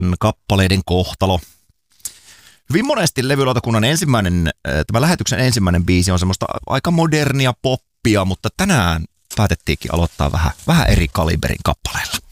kappaleiden kohtalo. Hyvin monesti levylautakunnan tämä lähetyksen ensimmäinen biisi on semmoista aika modernia poppia, mutta tänään päätettiinkin aloittaa vähän eri kaliberin kappaleilla.